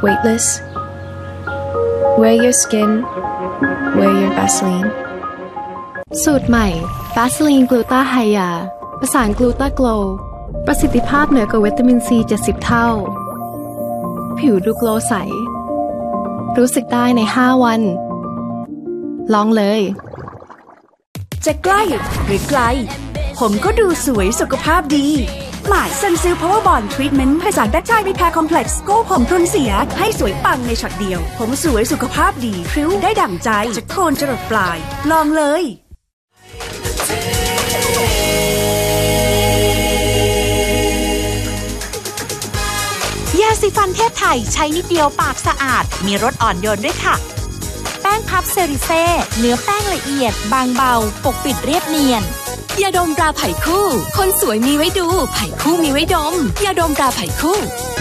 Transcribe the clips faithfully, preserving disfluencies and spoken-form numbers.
weightless. Wear your skin, wear your Vaseline. สูตรใหม่ Vaseline Gluta Hya ประสาน Gluta Glow ประสิทธิภาพเหนือกว่าวิตามินซีเจ็ดสิบเท่าผิวดูโกลว์ใสรู้สึกได้ในห้าวันลองเลยจะใกล้หรือไกลผมก็ดูสวยสุขภาพดีหมายซันซิลพาวเวอร์บอนด์ทรีทเมนต์ผสานแบคทีเรียรีแพร์คอมเพล็กซ์โก้ผมพรุนเสียให้สวยปังในช็อตเดียวผมสวยสุขภาพดีพริ้วได้ดั่งใจจากโคนจรดปลายลองเลยยาสีฟันเทพไทยใช้นิดเดียวปากสะอาดมีรสอ่อนโยนด้วยค่ะแป้งพับเซริเซ่เนื้อแป้งละเอียดบางเบาปกปิดเรียบเนียนยาดมตราไผ่คู่คนสวยมีไว้ดูไผ่คู่มีไว้ดมยาดมตราไผ่คู่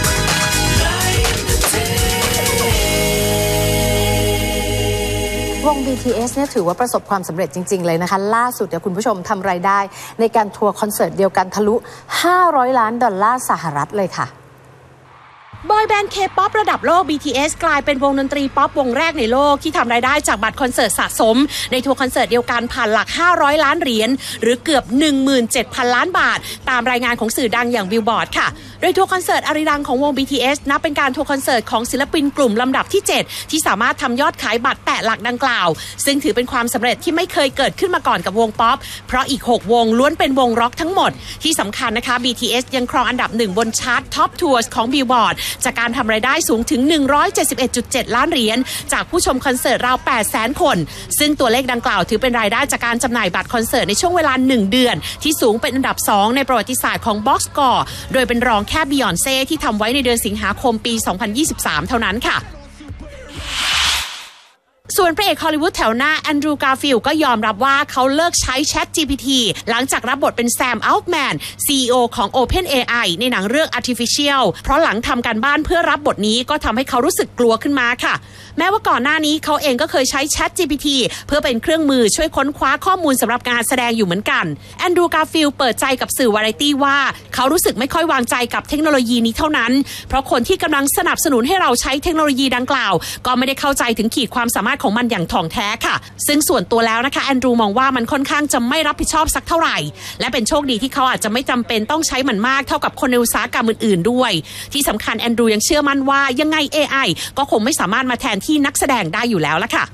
วง บี ที เอส เนี่ยถือว่าประสบความสำเร็จจริงๆเลยนะคะล่าสุดเนี่ยคุณผู้ชมทำรายได้ในการทัวร์คอนเสิร์ตเดียวกันทะลุห้าร้อยล้านดอลลาร์สหรัฐเลยค่ะบอยแบนด์ K-ป๊อป ระดับโลก บี ที เอส กลายเป็นวงดนตรีป๊อปวงแรกในโลกที่ทำรายได้จากบัตรคอนเสิร์ตสะสมในทัวร์คอนเสิร์ตเดียวกันผ่านหลักห้าร้อยล้านเหรียญหรือเกือบ หนึ่งหมื่นเจ็ดพัน ล้านบาทตามรายงานของสื่อดังอย่างบิลบอร์ดค่ะโดยทัวร์คอนเสิร์ตอารีรังของวง บี ที เอส นับเป็นการทัวร์คอนเสิร์ตของศิลปินกลุ่มลำดับที่เจ็ดที่สามารถทำยอดขายบัตรแตะหลักดังกล่าวซึ่งถือเป็นความสำเร็จที่ไม่เคยเกิดขึ้นมาก่อนกับวงป๊อปเพราะอีกหกวงล้วนเป็นวงร็อกทั้งหมดที่สำคัญนะคะ บี ที เอส ยังครองอันดับหนึ่งบนชาร์ตท็อปทัวร์ของบิลบอร์ดจากการทำรายได้สูงถึง หนึ่งร้อยเจ็ดสิบเอ็ดจุดเจ็ด ล้านเหรียญจากผู้ชมคอนเสิร์ตราว แปดแสน คนซึ่งตัวเลขดังกล่าวถือเป็นรายได้จากการจำหน่ายบัตรคอนเสิร์ตในช่วงเวลาหนึ่งเดือนที่สูงเป็นอันดับสองในประวัติศาสตร์ของ Boxscore โดยเป็นรองแค่ Beyoncé ที่ทำไว้ในเดือนสิงหาคมปี สองพันยี่สิบสาม เท่านั้นค่ะส่วนพระเอกฮอลลีวูดแถวหน้าแอนดรูว์ การ์ฟิลด์ก็ยอมรับว่าเขาเลิกใช้ Chat จี พี ที หลังจากรับบทเป็นแซม อัลต์แมน ซี อี โอ ของ Open เอ ไอ ในหนังเรื่อง Artificial เพราะหลังทำการบ้านเพื่อรับบทนี้ก็ทำให้เขารู้สึกกลัวขึ้นมาค่ะแม้ว่าก่อนหน้านี้เขาเองก็เคยใช้ Chat จี พี ที เพื่อเป็นเครื่องมือช่วยค้นคว้าข้อมูลสำหรับงานแสดงอยู่เหมือนกันแอนดรูว์ การ์ฟิลด์เปิดใจกับสื่อวาไรตี้ว่าเขารู้สึกไม่ค่อยวางใจกับเทคโนโลยีนี้เท่านั้นเพราะคนที่กำลังสนับสนุนให้เราใช้เทคโนโลยีดังกล่าวก็ไม่ได้เข้าใจถึงขีดความสามารถของมันอย่างถ่องแท้ค่ะซึ่งส่วนตัวแล้วนะคะแอนดรูว์มองว่ามันค่อนข้างจะไม่รับผิดชอบสักเท่าไหร่และเป็นโชคดีที่เขาอาจจะไม่จำเป็นต้องใช้มันมากเท่ากับคนในอุตสาหกรรมอื่นๆด้วยที่สำคัญแอนดรูว์ยังเชื่อมั่นว่ายังไง เอ ไอ ก็คงไม่สามารถมาแทนที่นักแสดงได้อยู่แล้วล่ะค่ะ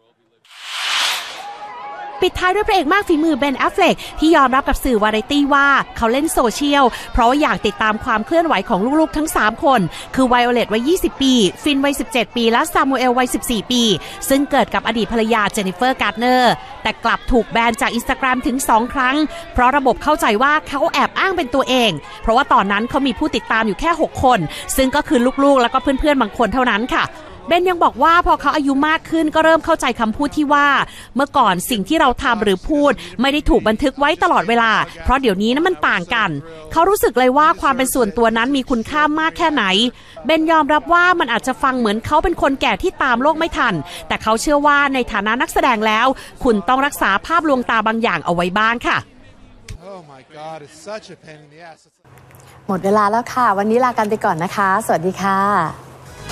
ปิดท้ายด้วยพระเอกมากฝีมือเบน แอฟเฟล็กที่ยอมรับกับสื่อวาไรตี้ว่าเขาเล่นโซเชียลเพราะว่าอยากติดตามความเคลื่อนไหวของลูกๆทั้งสามคนคือไวโอเลตวัยยี่สิบปีฟินวัยสิบเจ็ดปีและซามูเอลวัยสิบสี่ปีซึ่งเกิดกับอดีตภรรยาเจนนิเฟอร์การ์ดเนอร์แต่กลับถูกแบนจาก Instagram ถึงสองครั้งเพราะระบบเข้าใจว่าเขาแอบอ้างเป็นตัวเองเพราะว่าตอนนั้นเขามีผู้ติดตามอยู่แค่หกคนซึ่งก็คือลูกๆแล้วก็เพื่อนๆบางคนเท่านั้นค่ะเบนยังบอกว่าพอเขาอายุมากขึ้นก็เริ่มเข้าใจคำพูดที่ว่าเมื่อก่อนสิ่งที่เราทำหรือพูดไม่ได้ถูกบันทึกไว้ตลอดเวลาเพราะเดี๋ยวนี้นั้นมันต่างกันเขารู้สึกเลยว่าความเป็นส่วนตัวนั้นมีคุณค่ามากแค่ไหนเบนยอมรับว่ามันอาจจะฟังเหมือนเขาเป็นคนแก่ที่ตามโลกไม่ทันแต่เขาเชื่อว่าในฐานะนักแสดงแล้วคุณต้องรักษาภาพลวงตาบางอย่างเอาไว้บ้างค่ะ Oh my God, it's such a pain in the ass. หมดเวลาแล้วค่ะวันนี้ลากันไปก่อนนะคะสวัสดีค่ะ